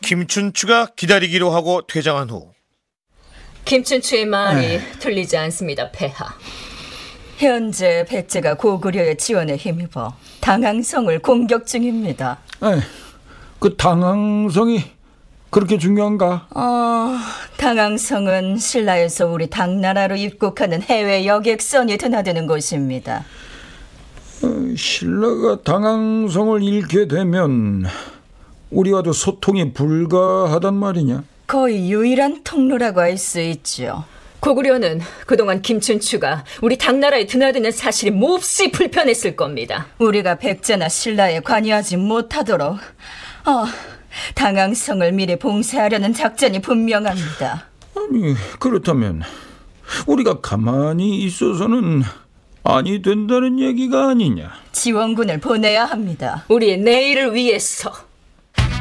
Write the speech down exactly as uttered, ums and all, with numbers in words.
김춘추가 기다리기로 하고 퇴장한 후 김춘추의 말이 틀리지 않습니다, 폐하. 현재 백제가 고구려의 지원에 힘입어 당항성을 공격 중입니다. 에이, 그 당항성이 그렇게 중요한가? 어, 당항성은 신라에서 우리 당나라로 입국하는 해외 여객선이 드나드는 곳입니다. 어, 신라가 당항성을 잃게 되면 우리와도 소통이 불가하단 말이냐? 거의 유일한 통로라고 할 수 있죠. 고구려는 그동안 김춘추가 우리 당나라에 드나드는 사실이 몹시 불편했을 겁니다. 우리가 백제나 신라에 관여하지 못하도록 어, 당항성을 미리 봉쇄하려는 작전이 분명합니다. 아니, 그렇다면 우리가 가만히 있어서는 아니 된다는 얘기가 아니냐? 지원군을 보내야 합니다. 우리의 내일을 위해서.